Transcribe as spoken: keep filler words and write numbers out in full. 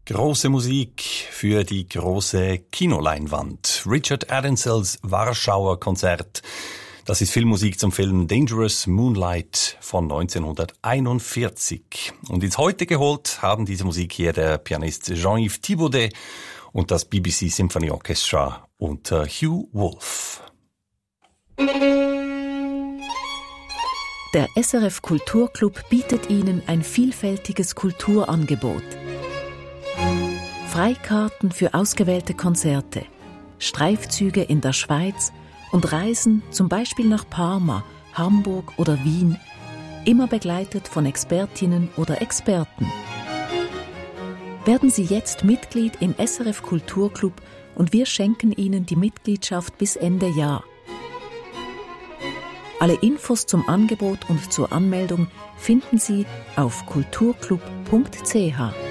Große Musik für die große Kinoleinwand. Richard Addinsels Warschauer Konzert. Das ist Filmmusik zum Film Dangerous Moonlight von neunzehnhunderteinundvierzig. Und ins Heute geholt haben diese Musik hier der Pianist Jean-Yves Thibaudet und das B B C Symphony Orchestra unter Hugh Wolf. Der S R F Kulturclub bietet Ihnen ein vielfältiges Kulturangebot. Freikarten für ausgewählte Konzerte, Streifzüge in der Schweiz und Reisen zum Beispiel nach Parma, Hamburg oder Wien, immer begleitet von Expertinnen oder Experten. Werden Sie jetzt Mitglied im S R F Kulturclub und wir schenken Ihnen die Mitgliedschaft bis Ende Jahr. Alle Infos zum Angebot und zur Anmeldung finden Sie auf kulturclub punkt c h.